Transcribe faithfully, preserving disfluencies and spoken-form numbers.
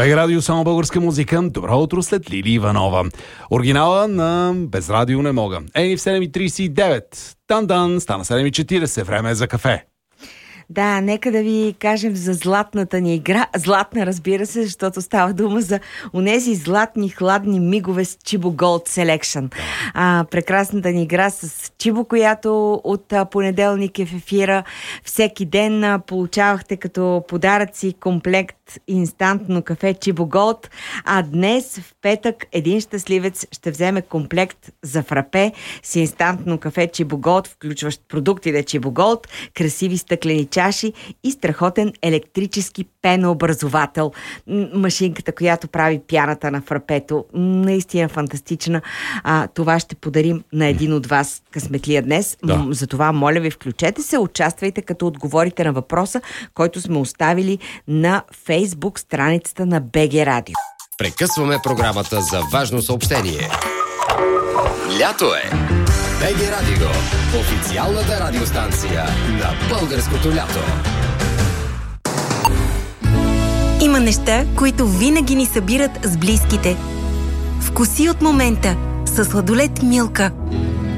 БГ Радио, само българска музика. Добро утро след Лили Иванова. Оригинала на Без радио не мога. Ей, в седем и трийсет и девет. Тан-дан, стана седем и четирийсет. Време е за кафе. Да, нека да ви кажем за златната ни игра. Златна, разбира се, защото става дума за онези златни хладни мигове с Chibo Gold Selection. А, прекрасната ни игра с Chibo, която от а, понеделник е в ефира. Всеки ден а, получавахте като подаръци комплект инстантно кафе Chibo Gold, а днес в петък един щастливец ще вземе комплект за фрапе с инстантно кафе Chibo Gold, включващ продуктите Chibo Gold, красиви стъклени чаши и страхотен електрически пенообразовател. Машинката, която прави пяната на фрапето. Наистина фантастична. А, това ще подарим на един от вас късметлия днес. Да. Затова, моля ви, включете се, участвайте, като отговорите на въпроса, който сме оставили на Фейсбук страницата на БГ Радио. Прекъсваме програмата за важно съобщение. Лято е! БГ Радио, официалната радиостанция на българското лято. Има неща, които винаги ни събират с близките. Вкуси от момента със сладолед Милка.